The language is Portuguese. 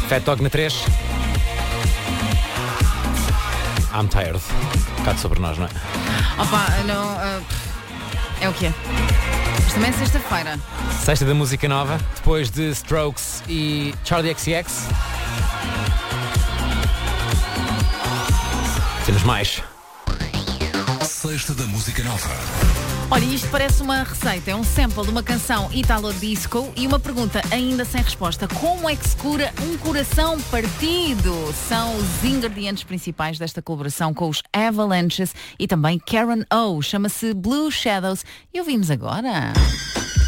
Fat Dog na 3. I'm tired. Um bocado sobre nós, não é? Opa, não. É o que é. Mas também é sexta-feira. Sexta da música nova, depois de Strokes e Charlie XCX. Temos mais. Sexta da música nova. Olha, isto parece uma receita, é um sample de uma canção italo-disco e uma pergunta ainda sem resposta. Como é que se cura um coração partido? São os ingredientes principais desta colaboração com os Avalanches e também Karen O. Chama-se Blue Shadows e ouvimos agora.